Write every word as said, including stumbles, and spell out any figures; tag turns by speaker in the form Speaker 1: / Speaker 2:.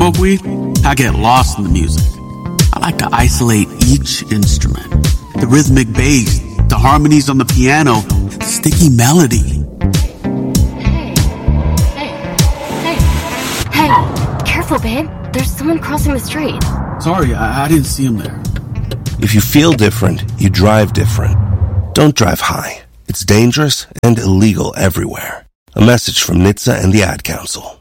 Speaker 1: Smoke weed, I get lost in the music. I like to isolate each instrument. The rhythmic bass, the harmonies on the piano, the sticky melody.
Speaker 2: Hey, hey, hey, hey, careful, babe. There's someone crossing the street.
Speaker 1: Sorry, I, I didn't see him there.
Speaker 3: If you feel different, you drive different. Don't drive high. It's dangerous and illegal everywhere. A message from N H T S A and the Ad Council.